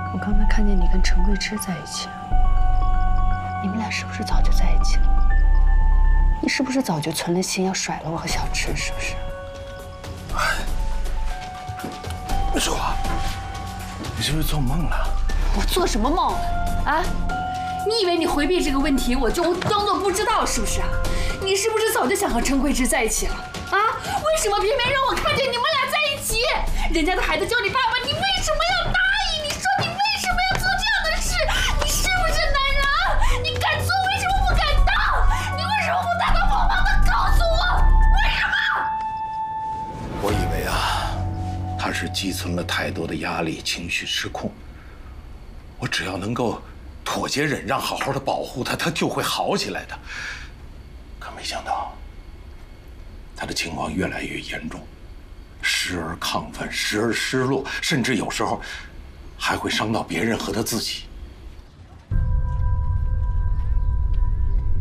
我刚才看见你跟陈桂芝在一起，你们俩是不是早就在一起了？你是不是早就存了心要甩了我和小池？是不是？ 淑华，你是不是做梦了？ 我做什么梦了？啊？你以为你回避这个问题，我就当做不知道是不是啊？你是不是早就想和陈桂芝在一起了？啊？为什么偏偏让我看见你们俩在一起？人家的孩子叫你爸爸，你为什么要答应？你说你为什么要做这样的事？你是不是男人啊？你敢做，为什么不敢当？你为什么不大大方方的告诉我？为什么？ 我以为啊，他是积存了太多的压力，情绪失控。我只要能够妥协忍让，好好的保护他，他就会好起来的。可没想到，他的情况越来越严重，时而亢奋，时而失落，甚至有时候还会伤到别人和他自己。